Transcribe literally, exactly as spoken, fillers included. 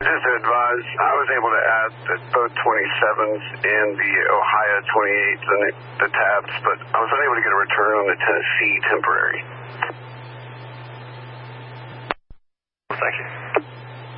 just to advise, I was able to add the, both twenty-sevens and the Ohio twenty-eights and the, the tabs, but I was unable to get a return on the Tennessee temporary. Thank you.